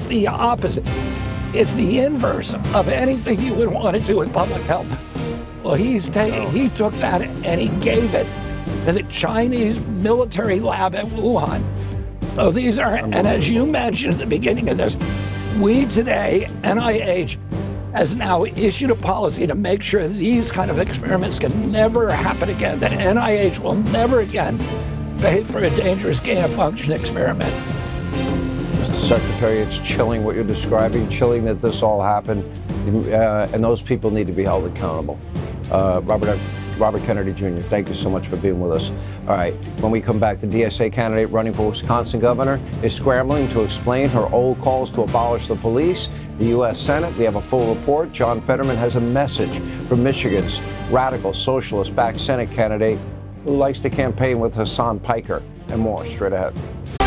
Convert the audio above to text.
It's the opposite. It's the inverse of anything you would want to do with public health. Well, he took that and he gave it to the Chinese military lab at Wuhan. So these are, and as you mentioned at the beginning of this, we today, NIH, has now issued a policy to make sure these kind of experiments can never happen again, that NIH will never again pay for a dangerous gain-of-function experiment. Mr. Secretary, it's chilling what you're describing, chilling that this all happened, and those people need to be held accountable. Robert Kennedy Jr., thank you so much for being with us. All right, when we come back, the DSA candidate running for Wisconsin governor is scrambling to explain her old calls to abolish the police. The U.S. Senate, we have a full report. John Fetterman has a message from Michigan's radical socialist-backed Senate candidate who likes to campaign with Hassan Piker, and more straight ahead.